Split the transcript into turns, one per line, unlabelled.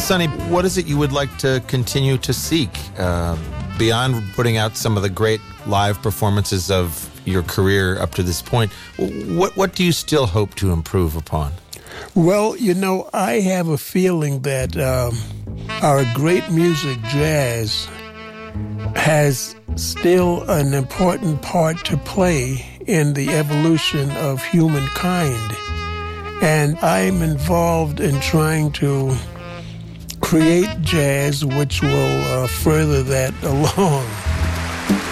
Sonny, what is it you would like to continue to seek beyond putting out some of the great live performances of your career up to this point? What do you still hope to improve upon?
Well, I have a feeling that our great music, jazz, has still an important part to play in the evolution of humankind. And I'm involved in trying to create jazz which will further that along.